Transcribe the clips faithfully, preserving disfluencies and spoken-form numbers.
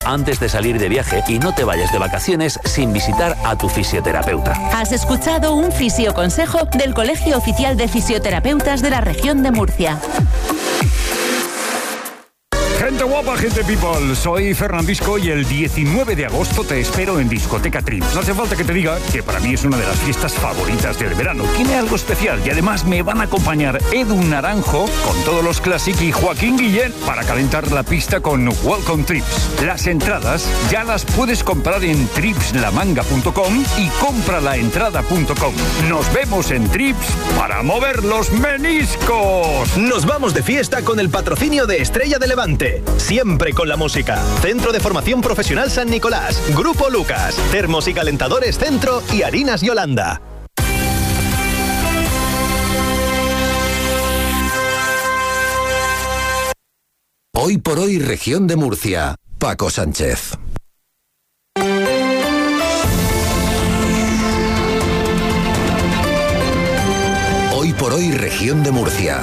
antes de salir de viaje y no te vayas de vacaciones sin visitar a tu fisioterapeuta. Has escuchado un fisioconsejo del Colegio Oficial de Fisioterapeutas de la Región de Murcia. Gente guapa, gente people, soy Fernandisco y el diecinueve de agosto te espero en Discoteca Trips. No hace falta que te diga que para mí es una de las fiestas favoritas del verano. Tiene algo especial y además me van a acompañar Edu Naranjo con todos los Classic y Joaquín Guillén para calentar la pista con Welcome Trips. Las entradas ya las puedes comprar en trips la manga punto com y compralaentrada punto com. Nos vemos en Trips para mover los meniscos. Nos vamos de fiesta con el patrocinio de Estrella de Levante. Siempre con la música. Centro de Formación Profesional San Nicolás, Grupo Lucas, Termos y Calentadores Centro y Harinas Yolanda. Hoy por hoy, Región de Murcia. Paco Sánchez. Hoy por hoy, Región de Murcia.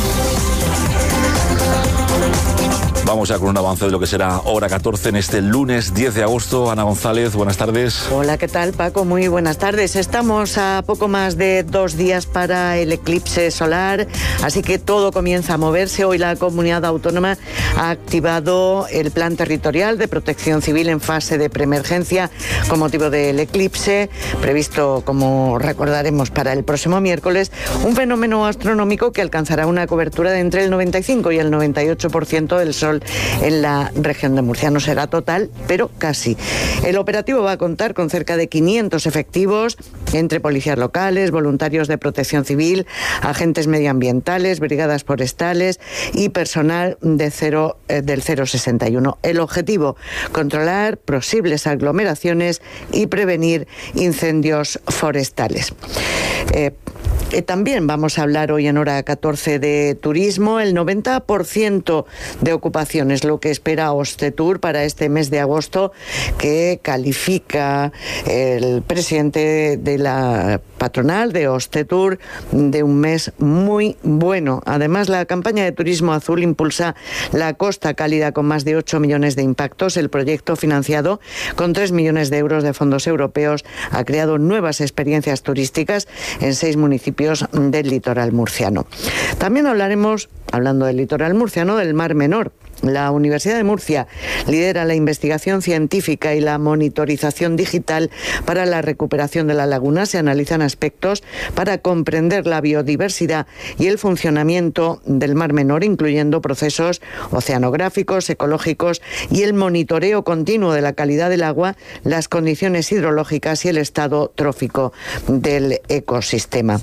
Vamos ya con un avance de lo que será hora catorce en este lunes diez de agosto. Ana González, buenas tardes. Hola, ¿qué tal, Paco? Muy buenas tardes. Estamos a poco más de dos días para el eclipse solar, así que todo comienza a moverse. Hoy la comunidad autónoma ha activado el plan territorial de protección civil en fase de preemergencia con motivo del eclipse, previsto, como recordaremos, para el próximo miércoles, un fenómeno astronómico que alcanzará una cobertura de entre el noventa y cinco y el noventa y ocho por ciento del sol en la región de Murcia. No será total, pero casi. El operativo va a contar con cerca de quinientos efectivos entre policías locales, voluntarios de protección civil, agentes medioambientales, brigadas forestales y personal de cero, eh, del cero sesenta y uno. El objetivo, controlar posibles aglomeraciones y prevenir incendios forestales. Eh, Eh, también vamos a hablar hoy en hora catorce de turismo. El noventa por ciento de ocupación es lo que espera Ostetur para este mes de agosto, que califica el presidente de la patronal de Ostetur de un mes muy bueno. Además, la campaña de Turismo Azul impulsa la Costa Cálida con más de ocho millones de impactos. El proyecto, financiado con tres millones de euros de fondos europeos, ha creado nuevas experiencias turísticas en seis municipios del litoral murciano. También hablaremos, hablando del litoral murciano, del Mar Menor. La Universidad de Murcia lidera la investigación científica y la monitorización digital para la recuperación de la laguna. Se analizan aspectos para comprender la biodiversidad y el funcionamiento del Mar Menor, incluyendo procesos oceanográficos, ecológicos y el monitoreo continuo de la calidad del agua, las condiciones hidrológicas y el estado trófico del ecosistema.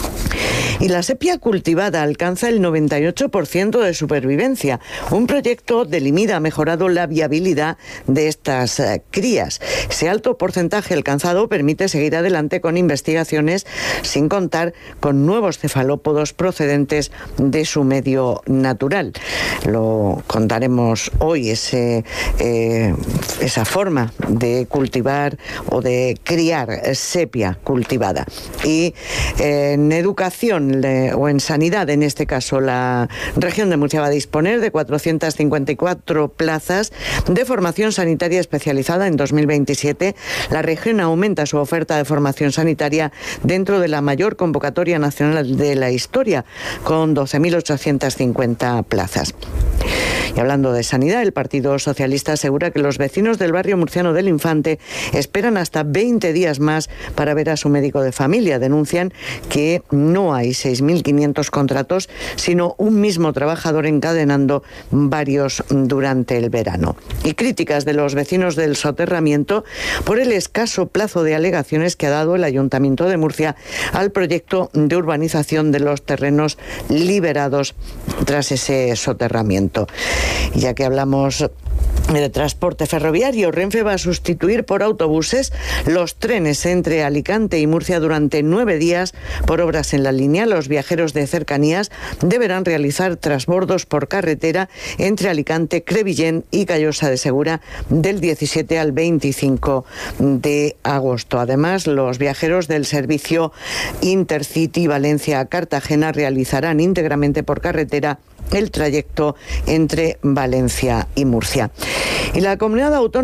Y la sepia cultivada alcanza el noventa y ocho por ciento de supervivencia. Un proyecto de Limida ha mejorado la viabilidad de estas eh, crías. Ese alto porcentaje alcanzado permite seguir adelante con investigaciones, sin contar con nuevos cefalópodos procedentes de su medio natural. Lo contaremos hoy, ese, eh, esa forma de cultivar o de criar sepia cultivada. Y eh, en educación o en sanidad, en este caso, la región de Murcia va a disponer de cuatrocientas cincuenta y cuatro plazas de formación sanitaria especializada en dos mil veintisiete. La región aumenta su oferta de formación sanitaria dentro de la mayor convocatoria nacional de la historia, con doce mil ochocientas cincuenta plazas. Y hablando de sanidad, el Partido Socialista asegura que los vecinos del barrio murciano del Infante esperan hasta veinte días más para ver a su médico de familia. Denuncian que no hay seis mil quinientos contratos, sino un mismo trabajador encadenando varios durante el verano. Y críticas de los vecinos del soterramiento por el escaso plazo de alegaciones que ha dado el Ayuntamiento de Murcia al proyecto de urbanización de los terrenos liberados tras ese soterramiento. Ya que hablamos de transporte ferroviario, Renfe va a sustituir por autobuses los trenes entre Alicante y Murcia durante nueve días por obras en la línea. Los viajeros de cercanías deberán realizar transbordos por carretera entre Alicante, Crevillent y Callosa de Segura del diecisiete al veinticinco de agosto. Además, los viajeros del servicio Intercity Valencia-Cartagena realizarán íntegramente por carretera el trayecto entre Valencia y Murcia. Y la comunidad autónoma